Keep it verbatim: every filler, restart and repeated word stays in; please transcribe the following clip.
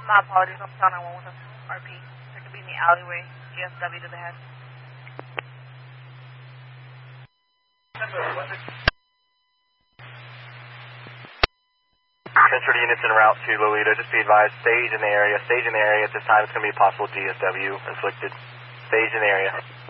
My apologies, I'm calling nine one one with a R P. There could be in the alleyway, G S W to the head. Transfer the units en route to Lolita. Just be advised, stage in the area. Stage in the area. At this time, it's going to be a possible G S W inflicted. Stage in the area.